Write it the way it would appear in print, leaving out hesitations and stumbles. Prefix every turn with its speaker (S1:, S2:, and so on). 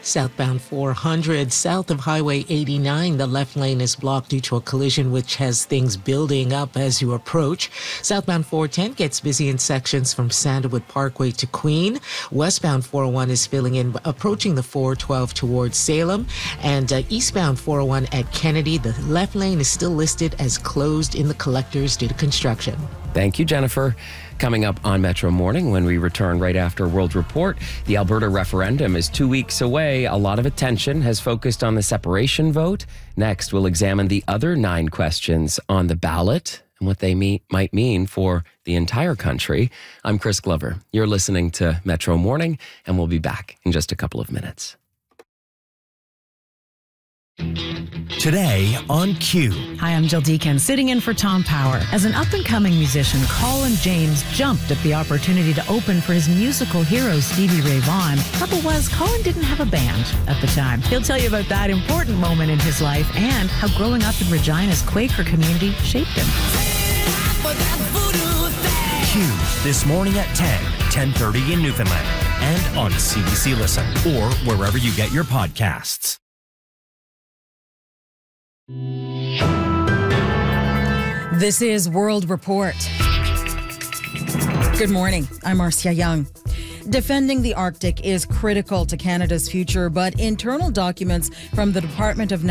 S1: Southbound 400, south of Highway 89, the left lane is blocked due to a collision which has things building up as you approach. Southbound 410 gets busy in sections from Sandalwood Parkway to Queen. Westbound 401 is filling in, approaching the 412 towards Salem. And eastbound 401 at Kennedy, the left lane is still listed as closed in the collectors due to construction.
S2: Thank you, Jennifer. Coming up on Metro Morning when we return right after World Report, the Alberta referendum is 2 weeks away. A lot of attention has focused on the separation vote. Next, we'll examine the other 9 questions on the ballot and what they might mean for the entire country. I'm Chris Glover. You're listening to Metro Morning, and we'll be back in just a couple of minutes.
S3: Today on Q.
S4: Hi, I'm Jill Deacon, sitting in for Tom Power. As an up-and-coming musician, Colin James jumped at the opportunity to open for his musical hero, Stevie Ray Vaughan. Trouble was, Colin didn't have a band at the time. He'll tell you about that important moment in his life and how growing up in Regina's Quaker community shaped him.
S3: Q, this morning at 10:30 in Newfoundland, and on CBC Listen, or wherever you get your podcasts.
S5: This is World Report. Good morning. I'm Marcia Young. Defending the Arctic is critical to Canada's future, but internal documents from the Department of